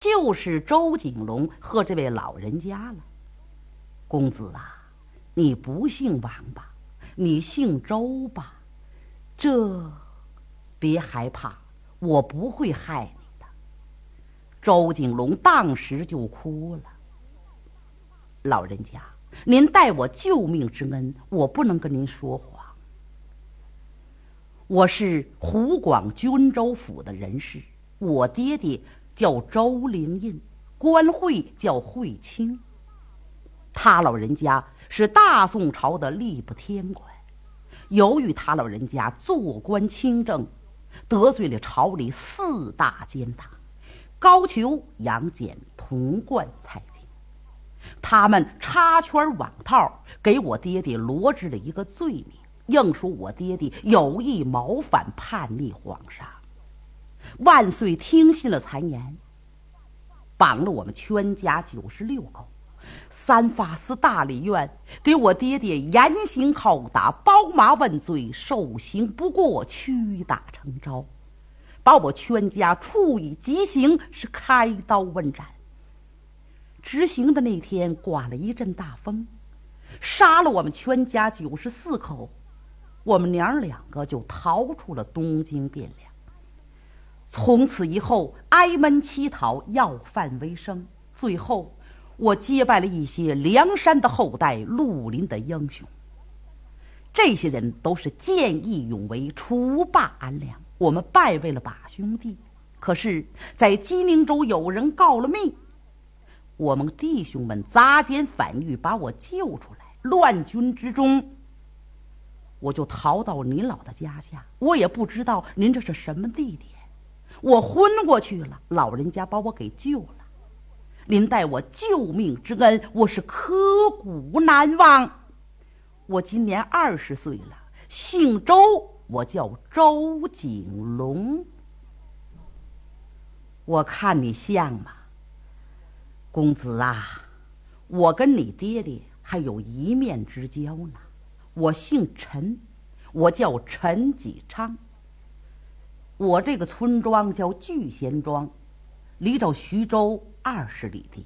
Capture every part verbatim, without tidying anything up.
就是周景龙和这位老人家了。公子啊，你不姓王吧？你姓周吧？这别害怕，我不会害你的。周景龙当时就哭了。老人家，您待我救命之恩，我不能跟您说谎。我是湖广均州府的人士，我爹爹叫周灵印，官讳叫惠清。他老人家是大宋朝的吏部天官，由于他老人家做官清正，得罪了朝里四大奸党高俅、杨戬、童贯、蔡京，他们插圈网套，给我爹爹罗织了一个罪名，硬说我爹爹有意谋反叛逆皇上。万岁听信了谗言，绑了我们全家九十六口，三法司大理院给我爹爹严刑拷打，包麻问罪，受刑不过，屈打成招，把我全家处以极刑，是开刀问斩。执行的那天刮了一阵大风，杀了我们全家九十四口，我们娘两个就逃出了东京汴梁。从此以后挨门乞讨，要饭为生，最后我结拜了一些梁山的后代，绿林的英雄。这些人都是见义勇为，除霸安良，我们拜为了把兄弟。可是在鸡鸣州有人告了密，我们弟兄们杂奸反狱，把我救出来。乱军之中，我就逃到您老的家下，我也不知道您这是什么地点，我昏过去了，老人家把我给救了。您待我救命之恩，我是刻骨难忘。我今年二十岁了，姓周，我叫周景龙。我看你像吗？公子啊，我跟你爹爹还有一面之交呢。我姓陈，我叫陈继昌。我这个村庄叫聚贤庄，离着徐州二十里地。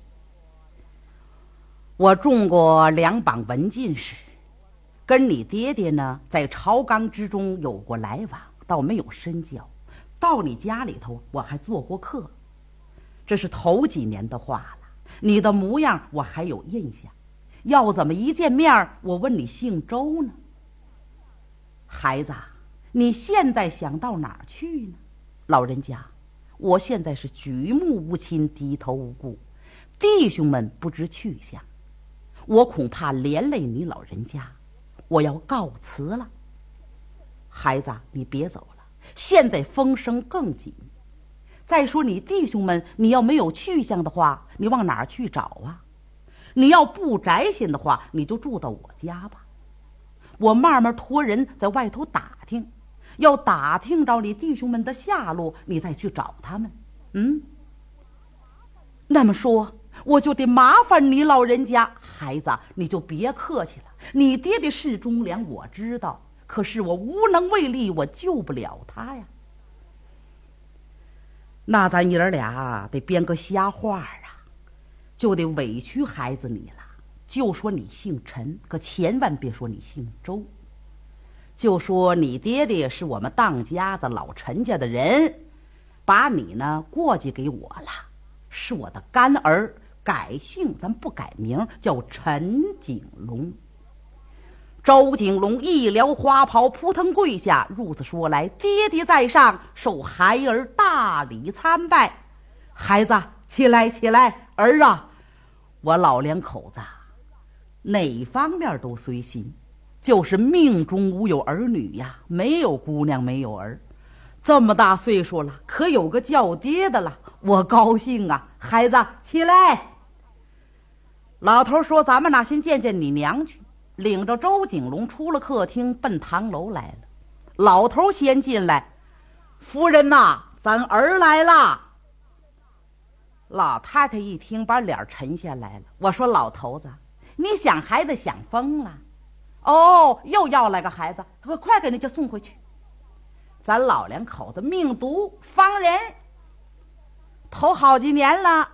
我中过两榜文进士，跟你爹爹呢在朝纲之中有过来往，倒没有深交。到你家里头我还做过客，这是头几年的话了。你的模样我还有印象，要怎么一见面我问你姓周呢？孩子，你现在想到哪儿去呢？老人家，我现在是举目无亲，低头无顾，弟兄们不知去向，我恐怕连累你老人家，我要告辞了。孩子，你别走了，现在风声更紧。再说你弟兄们，你要没有去向的话，你往哪儿去找啊？你要不宅心的话，你就住到我家吧。我慢慢托人在外头打听，要打听着你弟兄们的下落，你再去找他们。嗯，那么说我就得麻烦你老人家。孩子，你就别客气了，你爹爹是忠良我知道，可是我无能为力，我救不了他呀。那咱爷儿俩得编个瞎话啊，就得委屈孩子你了。就说你姓陈，可千万别说你姓周。就说你爹爹是我们当家的老陈家的人，把你呢过继给我了，是我的干儿，改姓咱不改名，叫陈景龙。周景龙一撩花袍，扑腾跪下，褥子说来，爹爹在上，受孩儿大礼参拜。孩子，起来起来，儿啊，我老两口子哪方面都随心，就是命中无有儿女呀，没有姑娘没有儿，这么大岁数了，可有个叫爹的了，我高兴啊。孩子起来。老头说，咱们哪先见见你娘去，领着周景龙出了客厅，奔堂楼来了。老头先进来，夫人呐，咱儿来了。老太太一听，把脸沉下来了。我说，老头子，你想孩子想疯了？哦，又要来个孩子，快给你就送回去。咱老两口子命毒方人， 头好几年了，